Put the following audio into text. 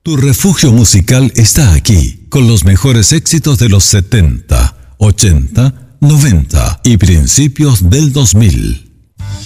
Tu refugio musical está aquí, con los mejores éxitos de los 70, 80, 90 y principios del 2000.